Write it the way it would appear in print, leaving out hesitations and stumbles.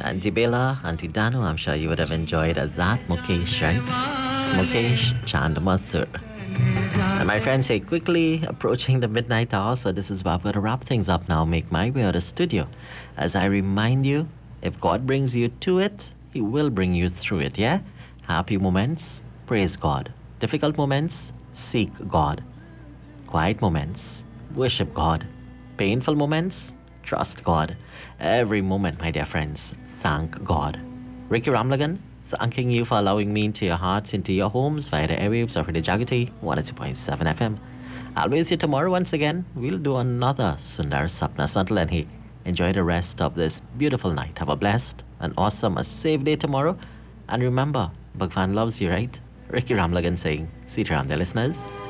Auntie Bella, Auntie Danu, I'm sure you would have enjoyed Azad Mukesh, right? Mukesh Chand Mathur. And my friends, say quickly approaching the midnight hour, so this is where I'm going to wrap things up now, make my way out of the studio. As I remind you, if God brings you to it, He will bring you through it, yeah? Happy moments, praise God. Difficult moments, seek God. Quiet moments, worship God. Painful moments, trust God. Every moment, my dear friends, thank God. Ricky Ramlagan, thanking you for allowing me into your hearts, into your homes via the airwaves of Radio Jagati 102.7 FM. I'll be with you tomorrow once again. We'll do another Sundar Sapna. So until then, hey, enjoy the rest of this beautiful night. Have a blessed, an awesome, a safe day tomorrow. And remember, Bhagwan loves you, right? Ricky Ramlagan saying, see you around there, listeners.